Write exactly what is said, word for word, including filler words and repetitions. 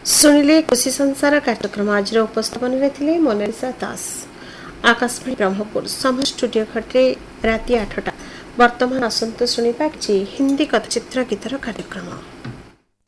शुणिले खुशी संसार कार्यक्रम आज उपस्थापन रे मोनालिसा दास। आकाशवाणी ब्रह्मपुर समय स्टूडियो घटे राति आठटा। वर्तमान आसंत शुणा कि हिंदी कथाचित्र गीतर कार्यक्रम।